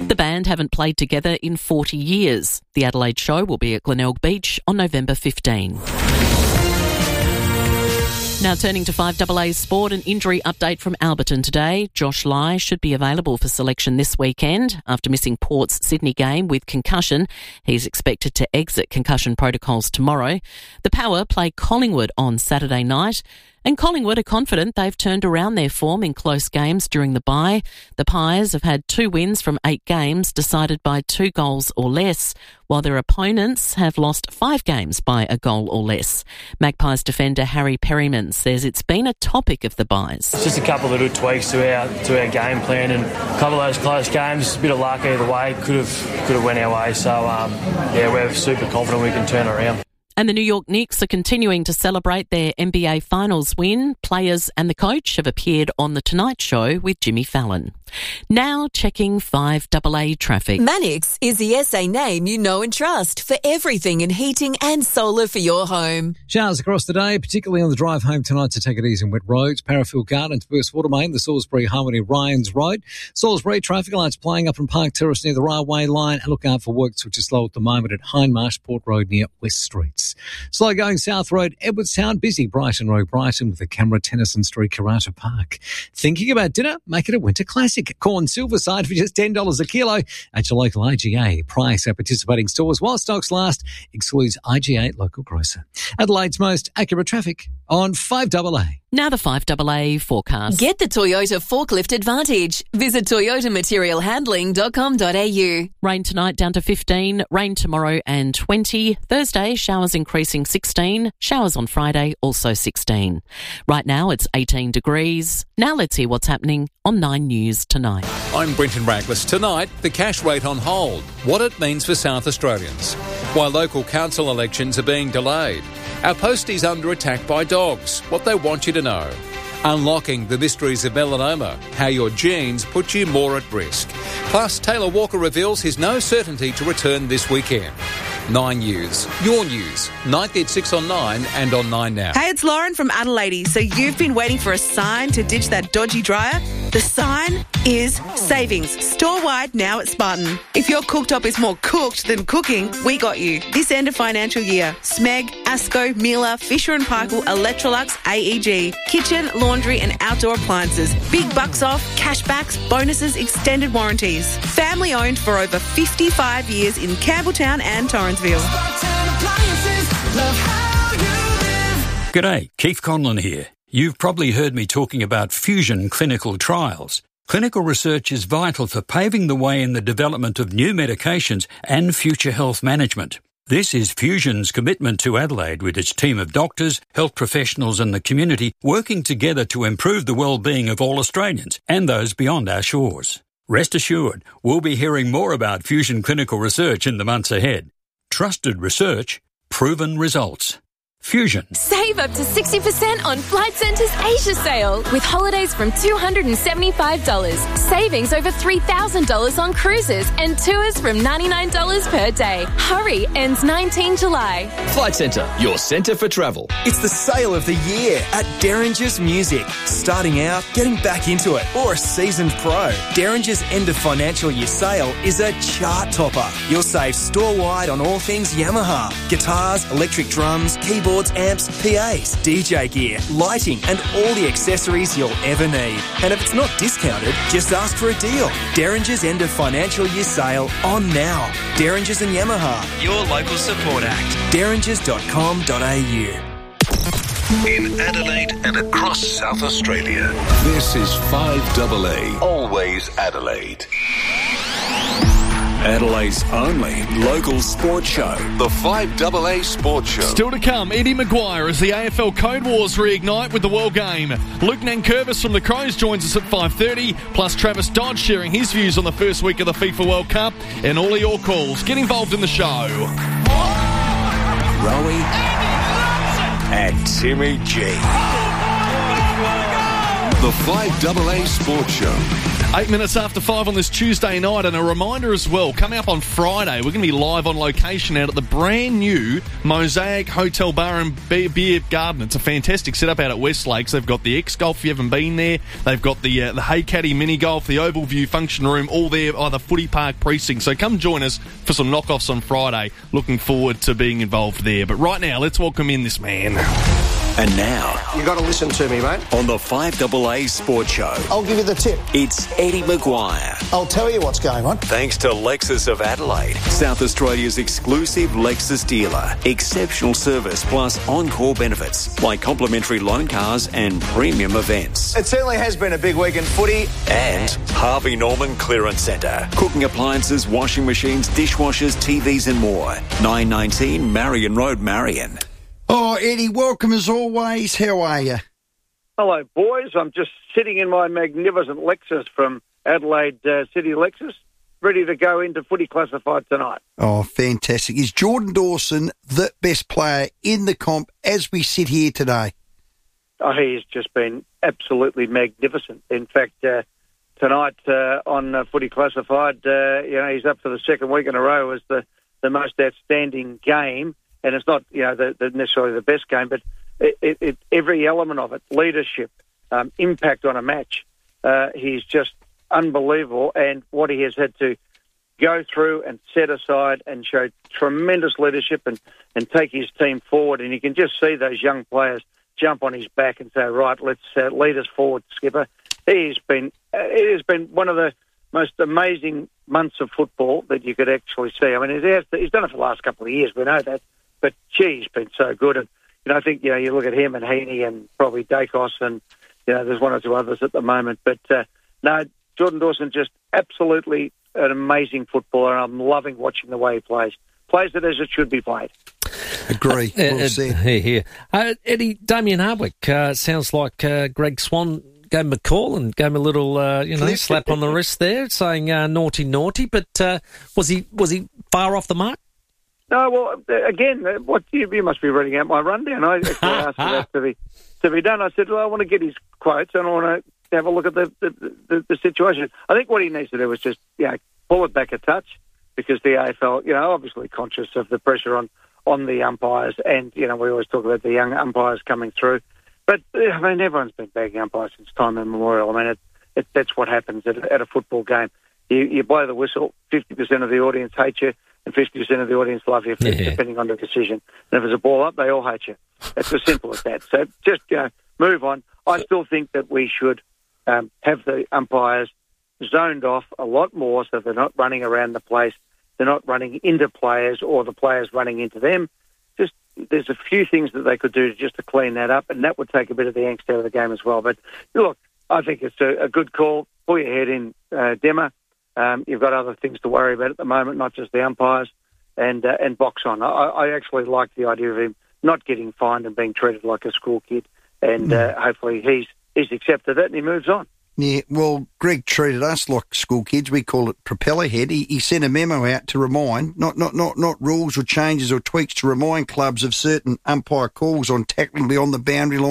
The band haven't played together in 40 years. The Adelaide show will be at Glenelg Beach on November 15. Now turning to 5AA sport, an injury update from Alberton today. Josh Lai should be available for selection this weekend. After missing Port's Sydney game with concussion, he's expected to exit concussion protocols tomorrow. The Power play Collingwood on Saturday night. And Collingwood are confident they've turned around their form in close games during the bye. The Pies have had 2 wins from 8 games decided by 2 goals or less, while their opponents have lost 5 games by a goal or less. Magpies defender Harry Perryman says it's been a topic of the byes. It's just a couple of little tweaks to our game plan, and a couple of those close games, a bit of luck either way, could have went our way. So, we're super confident we can turn it around. And the New York Knicks are continuing to celebrate their NBA Finals win. Players and the coach have appeared on The Tonight Show with Jimmy Fallon. Now checking 5AA traffic. Mannix is the SA name you know and trust for everything in heating and solar for your home. Showers across the day, particularly on the drive home tonight, so take it easy on wet roads. Parafield Gardens, Burst Watermain, the Salisbury Harmony Ryans Road. Salisbury traffic lights playing up from Park Terrace near the railway line, and look out for works which are slow at the moment at Hindmarsh Port Road near West Streets. Slow going South Road, Edwardstown, busy Brighton Road, Brighton with the camera Tennyson Street, Karata Park. Thinking about dinner? Make it a winter classic. Corn Silverside for just $10 a kilo at your local IGA. Price at participating stores while stocks last. Excludes IGA local grocer. Adelaide's most accurate traffic on 5AA. Now the 5AA forecast. Get the Toyota Forklift Advantage. Visit toyotamaterialhandling.com.au. Rain tonight down to 15, rain tomorrow and 20. Thursday, showers increasing 16. Showers on Friday, also 16. Right now it's 18 degrees. Now let's hear what's happening on 9 News tonight. I'm Brenton Raglas. Tonight, the cash rate on hold. What it means for South Australians. While local council elections are being delayed. Our posties under attack by dogs. What they want you to know. Unlocking the mysteries of melanoma. How your genes put you more at risk. Plus, Taylor Walker reveals his no certainty to return this weekend. 9 News. Your news. 9th at 6 on 9 and on 9 Now. Hey, it's Lauren from Adelaide. So you've been waiting for a sign to ditch that dodgy dryer? The sign is savings. Store-wide now at Spartan. If your cooktop is more cooked than cooking, we got you. This end of financial year. Smeg, Asco, Miele, Fisher & Paykel, Electrolux, AEG. Kitchen, laundry and outdoor appliances. Big bucks off, cashbacks, bonuses, extended warranties. Family owned for over 55 years in Campbelltown and Torrensville. G'day, Keith Conlon here. You've probably heard me talking about fusion clinical trials. Clinical research is vital for paving the way in the development of new medications and future health management. This is Fusion's commitment to Adelaide with its team of doctors, health professionals and the community working together to improve the well-being of all Australians and those beyond our shores. Rest assured, we'll be hearing more about fusion clinical research in the months ahead. Trusted research, proven results. Fusion. Save up to 60% on Flight Centre's Asia sale with holidays from $275. Savings over $3,000 on cruises and tours from $99 per day. Hurry, ends 19 July. Flight Centre, your centre for travel. It's the sale of the year at Derringer's Music. Starting out, getting back into it, or a seasoned pro. Derringer's end of financial year sale is a chart topper. You'll save store-wide on all things Yamaha. Guitars, electric drums, keyboards, amps, PAs, DJ gear, lighting and all the accessories you'll ever need. And if it's not discounted, just ask for a deal. Derringer's end of financial year sale on now. Derringer's and Yamaha, your local support act. derringers.com.au. In Adelaide and across South Australia, this is 5AA, always Adelaide. Adelaide's only local sports show, the 5AA Sports Show. Still to come, Eddie Maguire as the AFL Code Wars reignite with the World Game. Luke Nankervis from the Crows joins us at 5:30, plus Travis Dodge sharing his views on the first week of the FIFA World Cup, and all of your calls. Get involved in the show. Rowie and Timmy G. The 5AA Sports Show. 8 minutes after 5 on this Tuesday night, and a reminder as well, coming up on Friday, we're going to be live on location out at the brand new Mosaic Hotel Bar and Beer Garden. It's a fantastic setup out at West Lakes. They've got the X-Golf if you haven't been there. They've got the Hey Caddy mini golf, the Oval View function room, all there by the Footy Park precinct. So come join us for some knockoffs on Friday. Looking forward to being involved there. But right now, let's welcome in this man. And now, you got to listen to me, mate. On the 5AA Sports Show, I'll give you the tip. It's Eddie Maguire. I'll tell you what's going on. Thanks to Lexus of Adelaide, South Australia's exclusive Lexus dealer. Exceptional service plus encore benefits like complimentary loan cars and premium events. It certainly has been a big week in footy. And Harvey Norman Clearance Centre. Cooking appliances, washing machines, dishwashers, TVs and more. 919 Marion Road, Marion. Oh, Eddie, welcome as always. How are you? Hello, boys. I'm just sitting in my magnificent Lexus from Adelaide City Lexus, ready to go into Footy Classified tonight. Oh, fantastic. Is Jordan Dawson the best player in the comp as we sit here today? Oh, he's just been absolutely magnificent. In fact, tonight on Footy Classified, he's up for the second week in a row as the most outstanding game. And it's not, necessarily the best game, but every element of it, leadership, impact on a match, he's just unbelievable. And what he has had to go through and set aside and show tremendous leadership and take his team forward. And you can just see those young players jump on his back and say, right, let's lead us forward, Skipper. It has been one of the most amazing months of football that you could actually see. I mean, he's done it for the last couple of years, we know that. But, gee, he's been so good. And, I think, you look at him and Heaney and probably Dacos and, there's one or two others at the moment. But, no, Jordan Dawson just absolutely an amazing footballer. And I'm loving watching the way he plays. Plays it as it should be played. Agree. Well said. Here. Eddie, Damien Hardwick, sounds like Greg Swan gave him a call and gave him a little, slap on the wrist there, saying naughty. But was he far off the mark? No, well, again, what you must be reading out my rundown. I actually asked for that to be done. I said, well, I want to get his quotes and I want to have a look at the situation. I think what he needs to do is just, pull it back a touch because the AFL, obviously conscious of the pressure on the umpires and, we always talk about the young umpires coming through. But, everyone's been bagging umpires since time immemorial. That's what happens at a football game. You blow the whistle, 50% of the audience hate you, and 50% of the audience love you, depending on the decision. And if there's a ball up, they all hate you. It's as simple as that. So just move on. I still think that we should have the umpires zoned off a lot more so they're not running around the place, they're not running into players or the players running into them. Just there's a few things that they could do just to clean that up, and that would take a bit of the angst out of the game as well. But look, I think it's a good call. Pull your head in, Demmer. You've got other things to worry about at the moment, not just the umpires, and box on. I actually like the idea of him not getting fined and being treated like a school kid, and hopefully he's accepted it and he moves on. Yeah, well, Greg treated us like school kids. We call it propeller head. He sent a memo out to remind, not rules or changes or tweaks, to remind clubs of certain umpire calls on tackling beyond the boundary line.